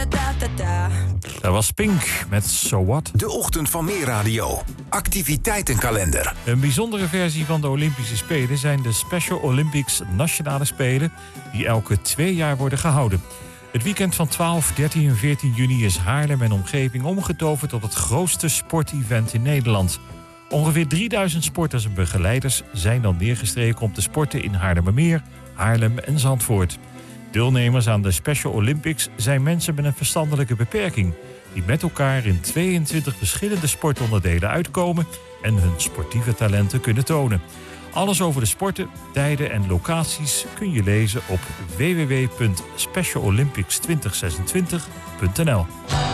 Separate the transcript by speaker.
Speaker 1: Dat was Pink met So What.
Speaker 2: De ochtend van Meer Radio. Activiteitenkalender.
Speaker 1: Een bijzondere versie van de Olympische Spelen zijn de Special Olympics Nationale Spelen, die elke 2 jaar worden gehouden. Het weekend van 12, 13 en 14 juni is Haarlem en omgeving omgetoverd tot het grootste sportevent in Nederland. Ongeveer 3000 sporters en begeleiders zijn dan neergestreken om te sporten in Haarlemmermeer, Haarlem en Zandvoort. Deelnemers aan de Special Olympics zijn mensen met een verstandelijke beperking, die met elkaar in 22 verschillende sportonderdelen uitkomen en hun sportieve talenten kunnen tonen. Alles over de sporten, tijden en locaties kun je lezen op www.specialolympics2026.nl.